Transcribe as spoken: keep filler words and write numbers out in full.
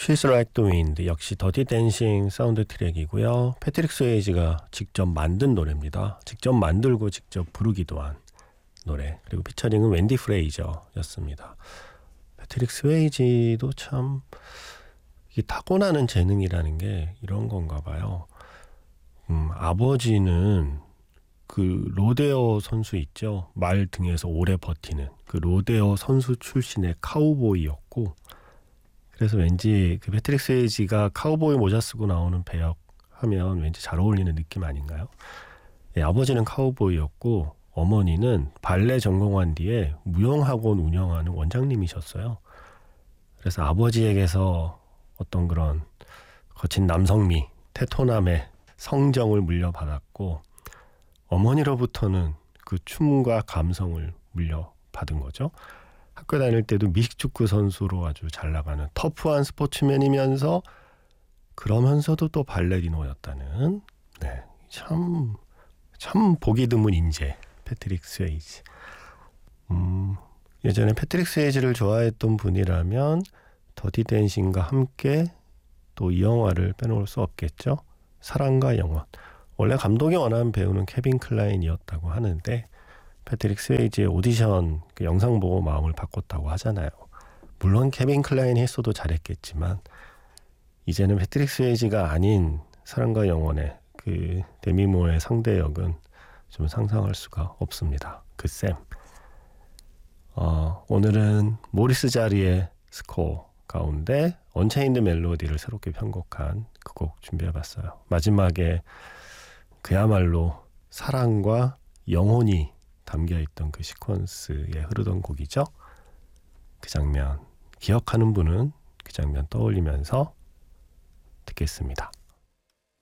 She's Like the Wind 역시 더티 댄싱 사운드 트랙이고요. 패트릭 스웨이지가 직접 만든 노래입니다. 직접 만들고 직접 부르기도 한 노래. 그리고 피처링은 웬디 프레이저였습니다. 패트릭 스웨이지도 참 이게 타고나는 재능이라는 게 이런 건가 봐요. 음, 아버지는 그 로데오 선수 있죠. 말 등에서 오래 버티는 그 로데오 선수 출신의 카우보이였고, 그래서 왠지 그 패트릭 스웨이지가 카우보이 모자 쓰고 나오는 배역 하면 왠지 잘 어울리는 느낌 아닌가요? 예, 아버지는 카우보이였고 어머니는 발레 전공한 뒤에 무용학원 운영하는 원장님이셨어요. 그래서 아버지에게서 어떤 그런 거친 남성미, 테토남의 성정을 물려받았고, 어머니로부터는 그 춤과 감성을 물려받은 거죠. 학교 다닐 때도 미식축구 선수로 아주 잘 나가는 터프한 스포츠맨이면서 그러면서도 또 발레리노였다는, 네, 참, 참 보기 드문 인재 패트릭 스웨이지. 음, 예전에 패트릭 스웨이지를 좋아했던 분이라면 더티 댄싱과 함께 또 이 영화를 빼놓을 수 없겠죠. 사랑과 영원. 원래 감독이 원하는 배우는 케빈 클라인이었다고 하는데 패트릭 스웨이지의 오디션 그 영상 보고 마음을 바꿨다고 하잖아요. 물론 케빈 클라인이 했어도 잘했겠지만 이제는 패트릭 스웨이지가 아닌 사랑과 영원의 그 데미 무어의 상대 역은 좀 상상할 수가 없습니다. 그 쌤. 어, 오늘은 모리스 자리의 스코어 가운데 언체인드 멜로디를 새롭게 편곡한 그 곡 준비해봤어요. 마지막에 그야말로 사랑과 영혼이 담겨있던 그 시퀀스에 흐르던 곡이죠. 그 장면 기억하는 분은 그 장면 떠올리면서 듣겠습니다.